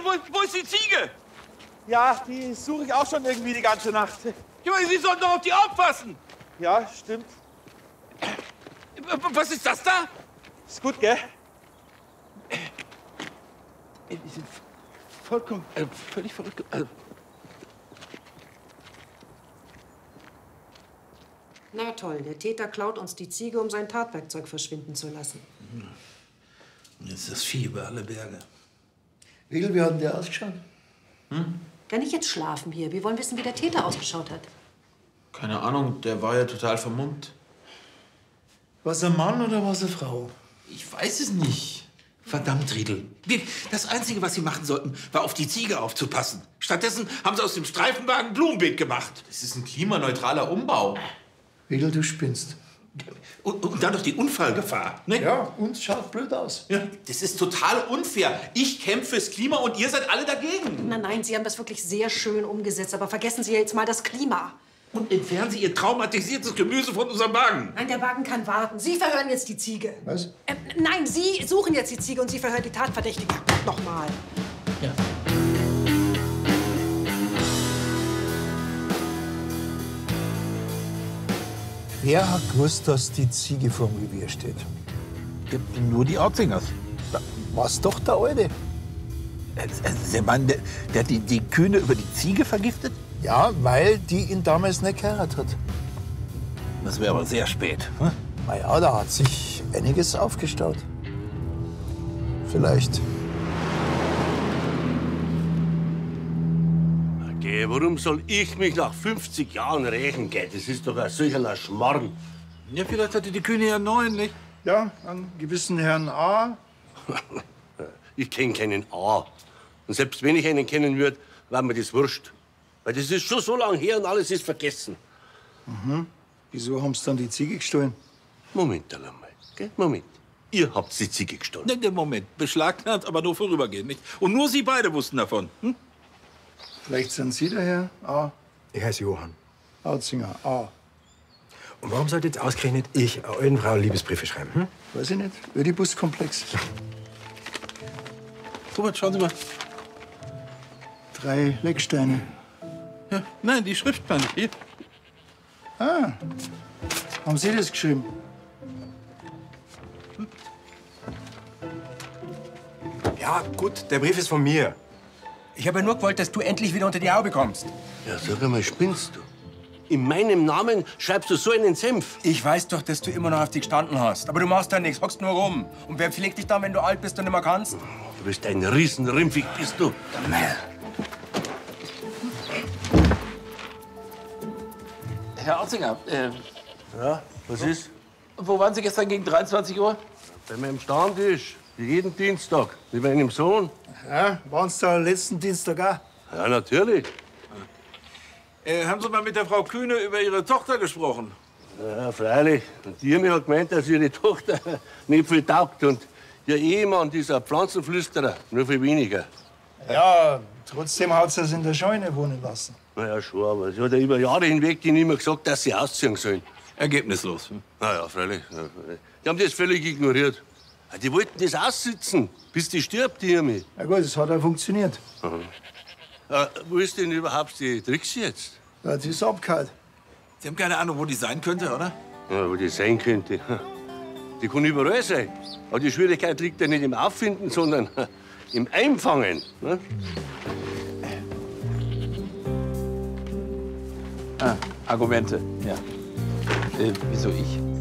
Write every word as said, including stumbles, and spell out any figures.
wo, wo ist die Ziege? Ja, die suche ich auch schon irgendwie die ganze Nacht. Ich meine, Sie sollten doch auf die aufpassen. Ja, stimmt. Was ist das da? Ist gut, gell? Die sind vollkommen, äh, völlig verrückt. Also. Na toll, der Täter klaut uns die Ziege, um sein Tatwerkzeug verschwinden zu lassen. Jetzt ist das Vieh über alle Berge. Wigel, wie hat denn der ausgeschaut? Hm? Kann ich jetzt schlafen hier? Wir wollen wissen, wie der Täter ausgeschaut hat. Keine Ahnung, der war ja total vermummt. Was ein Mann oder was eine Frau? Ich weiß es nicht. Verdammt, Riedel. Das Einzige, was Sie machen sollten, war auf die Ziege aufzupassen. Stattdessen haben Sie aus dem Streifenwagen ein Blumenbeet gemacht. Das ist ein klimaneutraler Umbau. Wigel, du spinnst. Und, und dann noch die Unfallgefahr. Ne? Ja, uns schaut blöd aus. Ja, das ist total unfair. Ich kämpfe fürs Klima und ihr seid alle dagegen. Nein, nein, Sie haben das wirklich sehr schön umgesetzt. Aber vergessen Sie jetzt mal das Klima. Und entfernen Sie Ihr traumatisiertes Gemüse von unserem Wagen. Nein, der Wagen kann warten. Sie verhören jetzt die Ziege. Was? Ähm, nein, Sie suchen jetzt die Ziege und Sie verhören die Tatverdächtige. Nochmal. Ja. Wer hat gewusst, dass die Ziege vorm Revier steht? Nur die Orzingers. Was doch der Alte? Der Mann, der, der hat die, die Kühne über die Ziege vergiftet? Ja, weil die ihn damals nicht geheiratet hat. Das wäre aber sehr spät. Hm? Na ja, da hat sich einiges aufgestaut. Vielleicht. Okay, warum soll ich mich nach fünfzig Jahren rächen? Gell? Das ist doch ein solcher Schmarrn. Ja, vielleicht hatte die Kühne ja neun, nicht? Ja, einen gewissen Herrn A. Ich kenne keinen A. Und selbst wenn ich einen kennen würde, war mir das wurscht. Weil das ist schon so lange her und alles ist vergessen. Mhm. Wieso haben sie dann die Ziege gestohlen? Moment einmal, gell? Moment. Ihr habt die Ziege gestohlen. Ne, ne, Moment. Beschlagnahmt, aber nur vorübergehend, nicht? Und nur Sie beide wussten davon. Hm? Vielleicht sind Sie der Herr A. Ich heiße Johann. Auzinger A. Und warum sollte jetzt ausgerechnet ich einer alten Frau Liebesbriefe schreiben? Hm? Weiß ich nicht. Ödipus-Komplex. Robert, schauen Sie mal. Drei Lecksteine. Ja, nein, die Schriftband. Hier. Ah, haben Sie das geschrieben? Ja, gut, der Brief ist von mir. Ich habe ja nur gewollt, dass du endlich wieder unter die Haube kommst. Ja, sag einmal, spinnst du? In meinem Namen schreibst du so einen Senf. Ich weiß doch, dass du immer noch auf dich gestanden hast. Aber du machst da nichts, hockst nur rum. Und wer pflegt dich dann, wenn du alt bist und nicht mehr kannst? Du bist ein Riesenrimpfig, bist du. Herr Orzinger, äh, Ja, was ist? wo waren Sie gestern gegen dreiundzwanzig Uhr? Bei meinem Stammtisch. Wie jeden Dienstag. Mit meinem Sohn. Ja, waren Sie da letzten Dienstag auch? Ja, natürlich. Äh, haben Sie mal mit der Frau Kühne über Ihre Tochter gesprochen? Ja, freilich. Und die Irmi hat gemeint, dass ihre Tochter nicht viel taugt. Und ihr Ehemann, dieser Pflanzenflüsterer, nur viel weniger. Ja, trotzdem hat sie es in der Scheune wohnen lassen. Na ja, schon, aber sie hat ja über Jahre hinweg ihnen immer gesagt, dass sie ausziehen sollen. Ergebnislos. Hm? Na ja, freilich. Die haben das völlig ignoriert. Die wollten das aussitzen, bis die stirbt, die Irmi. Na gut, es hat auch funktioniert. Äh, wo ist denn überhaupt die Trixie jetzt? Ja, die ist abgehauen. Sie haben keine Ahnung, wo die sein könnte, oder? Ja, wo die sein könnte. Die kann überall sein. Aber die Schwierigkeit liegt ja nicht im Auffinden, sondern im Einfangen. Ne? Ah, Argumente, ja. Äh, wieso ich?